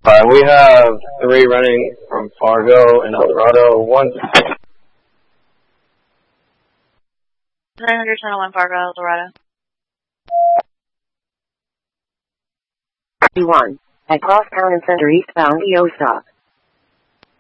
We have 3 running from Fargo and El Dorado. 1. 900 Channel 1 Fargo, El Dorado. 1. At Crosstown and Center eastbound EO stop.